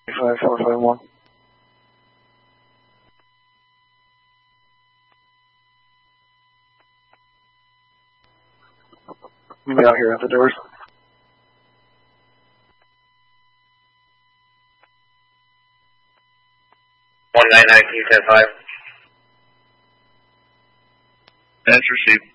5451. 'Be out here at the doors. 199, can you 10-5? That's received.